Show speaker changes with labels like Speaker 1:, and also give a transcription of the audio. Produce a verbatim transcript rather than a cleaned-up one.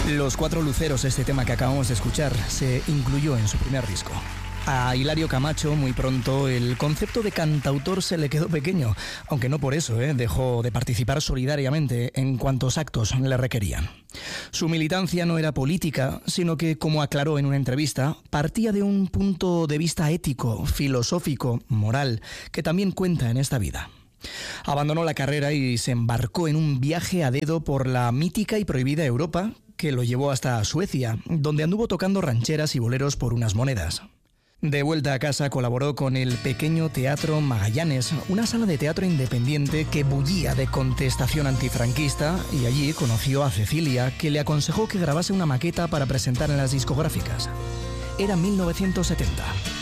Speaker 1: Los Cuatro Luceros, este tema que acabamos de escuchar, se incluyó en su primer disco. A Hilario Camacho muy pronto el concepto de cantautor se le quedó pequeño, aunque no por eso ¿eh? dejó de participar solidariamente en cuantos actos le requerían. Su militancia no era política, sino que, como aclaró en una entrevista, partía de un punto de vista ético, filosófico, moral, que también cuenta en esta vida. Abandonó la carrera y se embarcó en un viaje a dedo por la mítica y prohibida Europa, que lo llevó hasta Suecia, donde anduvo tocando rancheras y boleros por unas monedas. De vuelta a casa colaboró con el pequeño Teatro Magallanes, una sala de teatro independiente que bullía de contestación antifranquista, y allí conoció a Cecilia, que le aconsejó que grabase una maqueta para presentar en las discográficas. Era mil novecientos setenta.